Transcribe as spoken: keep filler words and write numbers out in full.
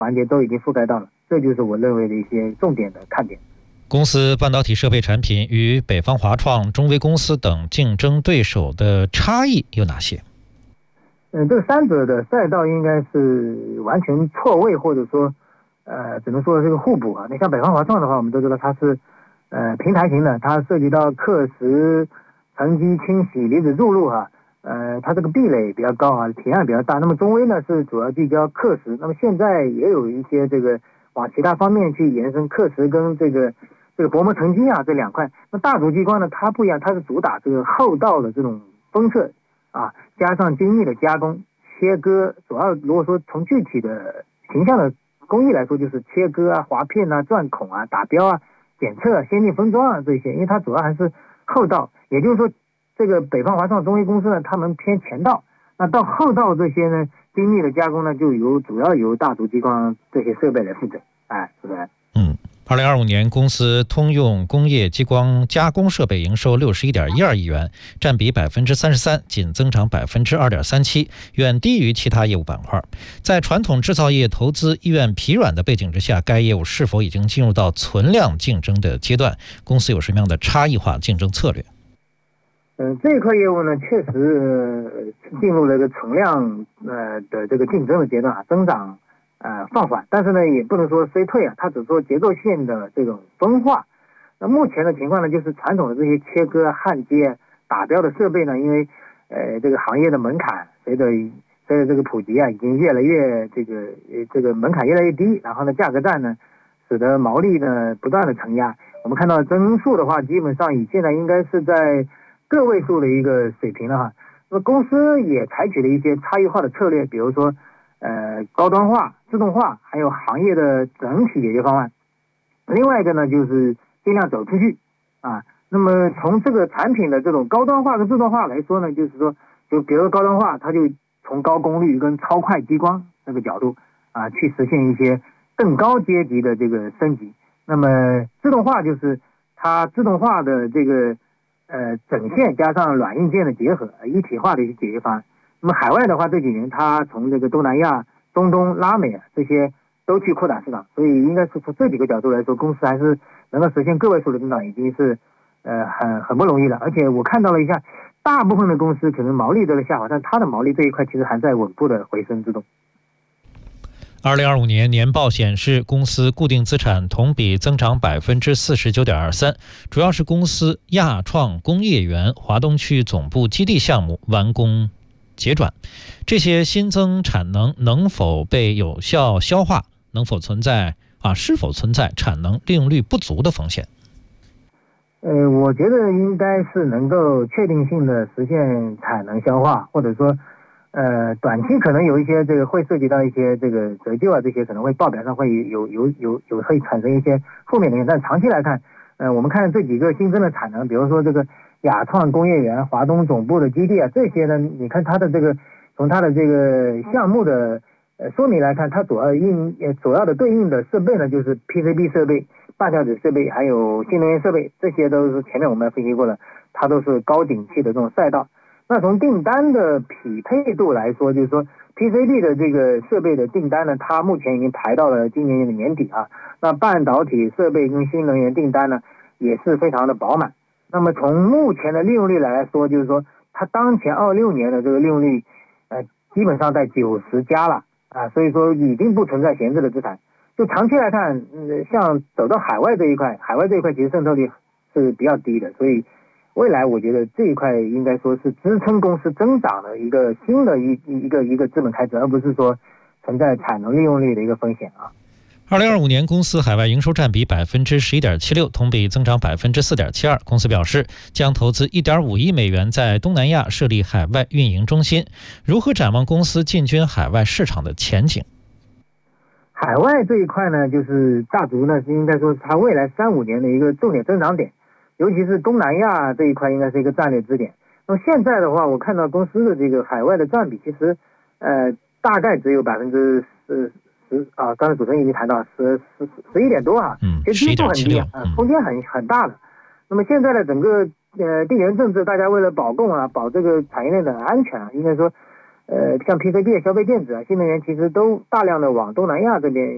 环节都已经覆盖到了，这就是我认为的一些重点的看点。 公司半导体设备产品与北方华创、中微公司等竞争对手的差异有哪些？ 嗯，这个三者的赛道应该是完全错位，或者说，呃，只能说这个互补啊。你像北方华创的话，我们都知道它是，呃，平台型的，它涉及到刻蚀、沉积、清洗、离子注入哈、啊，呃，它这个壁垒比较高啊，体量比较大。那么中微呢是主要聚焦刻蚀，那么现在也有一些这个往其他方面去延伸刻蚀跟这个。这个薄膜沉积啊，这两块，那大族激光呢，它不一样，它是主打这个后道的这种封测啊，加上精密的加工切割，主要如果说从具体的形象的工艺来说，就是切割啊、划片啊、钻孔啊、打标啊、检测啊、先进封装啊这些，因为它主要还是后道，也就是说，这个北方华创、中微公司呢，他们偏前道，那到后道这些呢，精密的加工呢，就由主要由大族激光这些设备来负责，哎，是不是？ 嗯。二零二五年，公司通用工业激光加工设备营收六十一点一二亿元，占比百分之三十三，仅增长百分之二点三七，远低于其他业务板块。在传统制造业投资意愿疲软的背景之下，该业务是否已经进入到存量竞争的阶段？公司有什么样的差异化竞争策略？ 嗯，这一块业务呢，确实进入了一个存量呃的这个竞争的阶段啊，增长。呃，放缓，但是呢，也不能说衰退啊，它只说结构性的这种分化。那目前的情况呢，就是传统的这些切割、焊接、打标的设备呢，因为呃这个行业的门槛随着随着这个普及啊，已经越来越这个呃这个门槛越来越低，然后呢，价格战呢，使得毛利呢不断的承压。我们看到增速的话，基本上以现在应该是在个位数的一个水平了哈。那么公司也采取了一些差异化的策略，比如说。呃，高端化、自动化，还有行业的整体解决方案。另外一个呢，就是尽量走出去啊。那么从这个产品的这种高端化跟自动化来说呢，就是说，就比如高端化，它就从高功率跟超快激光这个角度啊，去实现一些更高阶级的这个升级。那么自动化就是它自动化的这个呃整线加上软硬件的结合，一体化的一些解决方案。那么海外的话，这几年它从这个东南亚、中东、拉美啊这些都去扩展市场，所以应该是从这几个角度来说，公司还是能够实现个位数的增长，已经是呃很很不容易了。而且我看到了一下，大部分的公司可能毛利都在下滑，但它的毛利这一块其实还在稳步的回升之中。 二零二五年年报显示，公司固定资产同比增长百分之四十九点二三，主要是公司亚创工业园华东区总部基地项目完工结转，这些新增产能能否被有效消化？能否存在啊？是否存在产能利用率不足的风险？ 呃，我觉得应该是能够确定性的实现产能消化，或者说，呃，短期可能有一些这个会涉及到一些这个折旧啊，这些可能会报表上会有有有有会产生一些负面的影响，但长期来看，呃，我们看这几个新增的产能，比如说这个。亚创工业园华东总部的基地啊，这些呢，你看它的这个从它的这个项目的呃说明来看，它主要应呃主要的对应的设备呢，就是 P C B 设备、半导体设备，还有新能源设备，这些都是前面我们分析过的，它都是高景气的这种赛道。那从订单的匹配度来说，就是说 P C B 的这个设备的订单呢，它目前已经排到了今年的年底啊。那半导体设备跟新能源订单呢，也是非常的饱满。那么从目前的利用率来说，就是说它当前二六年的这个利用率，呃，基本上在九十加了啊，所以说已经不存在闲置的资产。就长期来看，嗯，像走到海外这一块，海外这一块其实渗透率是比较低的，所以未来我觉得这一块应该说是支撑公司增长的一个新的一一个一个资本开支，而不是说存在产能利用率的一个风险啊。 二零二五年，公司海外营收占比百分之十一点七六，同比增长百分之四点七二。公司表示，将投资一点五亿美元在东南亚设立海外运营中心。如何展望公司进军海外市场的前景？ 海外这一块呢，就是大族呢，应该说是它未来三五年的一个重点增长点，尤其是东南亚这一块，应该是一个战略支点。那么现在的话，我看到公司的这个海外的占比，其实呃大概只有百分之十。十啊，刚才主持人已经谈到十十十一点多啊， 嗯， 其实基数很低啊，空间很很大的。那么现在的整个呃地缘政治，大家为了保供啊，保这个产业链的安全啊，应该说，呃，像 P C B、消费电子啊、新能源，其实都大量的往东南亚这边